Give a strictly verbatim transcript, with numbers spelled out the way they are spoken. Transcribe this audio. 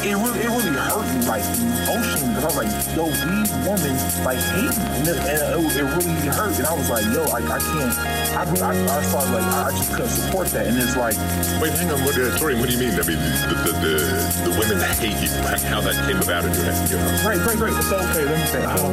it really, it really hurt me, like, emotionally, because I was like, yo, these women, like, hate me, and it, and it, it really hurt, and I was like, yo, like, I can't, I, I, I started, like, I just couldn't support that, and it's like... Wait, hang on, what, uh, sorry, what do you mean? I mean, the, the, the, the women hate you, like, how that came about in your head? You know? Right, great, great, so, okay, let me say, I don't